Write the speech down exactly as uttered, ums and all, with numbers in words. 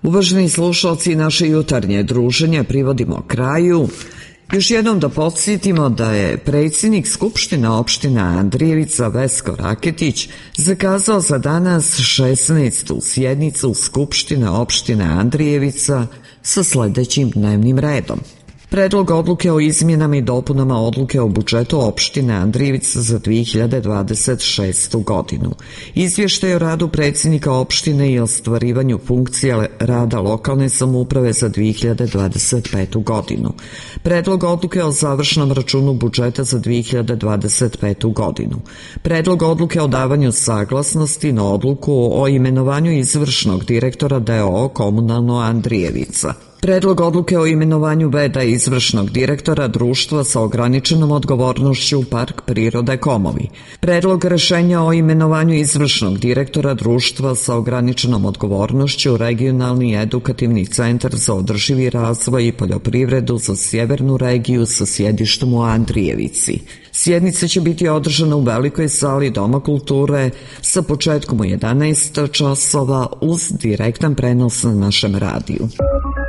Uvaženi slušalci, naše jutarnje druženje privodimo kraju. Još jednom da podsjetimo da je predsjednik Skupštine opštine Andrijevica Vesko Raketić zakazao za danas šesnaestu sjednicu Skupštine opštine Andrijevica sa sledećim dnevnim redom. Predlog odluke o izmjenama i dopunama odluke o budžetu opštine Andrijevica za dve hiljade dvadeset šestu godinu. Izvještaj o radu predsjednika opštine i ostvarivanju funkcija rada lokalne samouprave za dve hiljade dvadeset petu godinu. Predlog odluke o završnom računu budžeta za dve hiljade dvadeset petu godinu. Predlog odluke o davanju saglasnosti na odluku o imenovanju izvršnog direktora D O O Komunalno Andrijevica. Predlog odluke o imenovanju V D izvršnog direktora društva sa ograničenom odgovornošću Park prirode Komovi. Predlog rešenja o imenovanju izvršnog direktora društva sa ograničenom odgovornošću Regionalni edukativni centar za održivi razvoj i poljoprivredu za sjevernu regiju sa sjedištem u Andrijevici. Sjednica će biti održana u velikoj sali Doma kulture sa početkom u jedanaest časova uz direktan prenos na našem radiju.